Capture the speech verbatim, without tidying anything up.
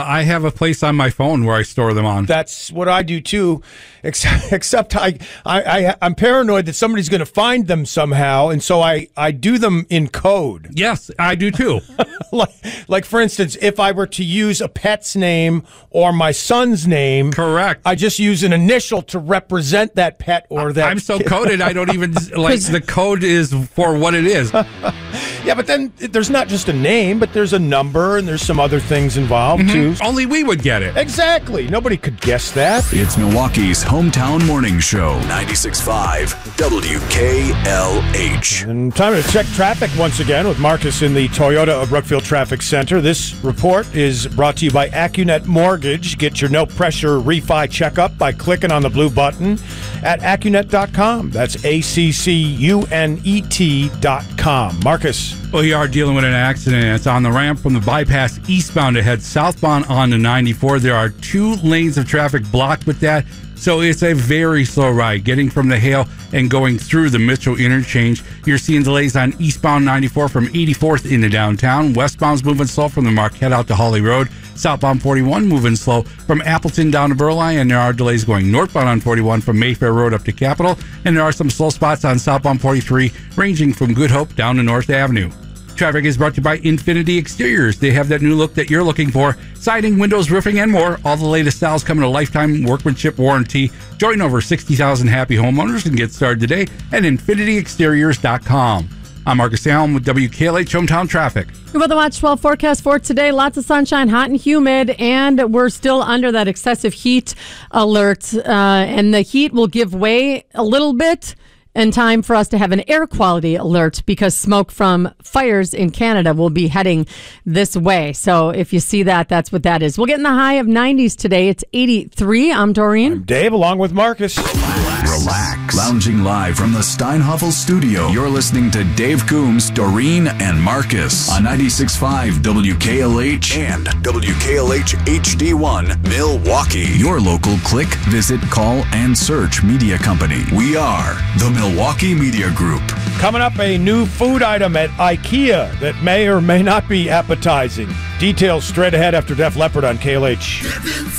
I have a place on my phone where I store them on. That's what I do too, except, except I, I, I, I'm paranoid that somebody's going to find them somehow, and so I, I do them in code. Yes, I do too. like, like, for instance, if I were to use a pet's name or my son's name, correct, I just use an initial to represent that pet or that I'm so kid. coded, I don't even, like, the code is for what it is. Yeah, but then there's not just a name, but there's a number and there's some other things involved, mm-hmm. too. Only we would get it. Exactly. Nobody could guess that. It's Milwaukee's hometown morning show, ninety-six point five W K L H. And time to check traffic once again with Marcus in the Toyota of Brookfield Traffic Center. This report is brought to you by AccuNet Mortgage. Get your no-pressure refi checkup by clicking on the blue button at accunet dot com. That's A C C U N E T dot com. Marcus. Well, you are dealing with an accident. It's on the ramp from the bypass eastbound to head southbound on the ninety-four. There are two lanes of traffic blocked with that, so it's a very slow ride. Getting from the Hale and going through the Mitchell interchange, you're seeing delays on eastbound ninety-four from eighty-fourth into downtown. Westbound's moving slow from the Marquette out to Holly Road. Southbound forty-one moving slow from Appleton down to Burleigh, and there are delays going northbound on forty-one from Mayfair Road up to Capitol, and there are some slow spots on southbound forty-three ranging from Good Hope down to North Avenue. Traffic is brought to you by Infinity Exteriors. They have that new look that you're looking for. Siding, windows, roofing, and more. All the latest styles come in a lifetime workmanship warranty. Join over sixty thousand happy homeowners and get started today at infinity exteriors dot com. I'm Marcus Allen with W K L H Hometown Traffic. Your Weather Watch twelve forecast for today. Lots of sunshine, hot and humid, and we're still under that excessive heat alert. Uh, and the heat will give way a little bit in time for us to have an air quality alert because smoke from fires in Canada will be heading this way. So if you see that, that's what that is. We'll get in the high of nineties today. It's eighty-three. I'm Doreen. I'm Dave, along with Marcus. Relax. Relax. Lounging live from the Steinhoffel studio, you're listening to Dave Coombs, Doreen, and Marcus on ninety-six point five W K L H and W K L H H D one Milwaukee. Your local click, visit, call, and search media company. We are the Milwaukee Media Group. Coming up, a new food item at IKEA that may or may not be appetizing. Details straight ahead after Def Leppard on K L H.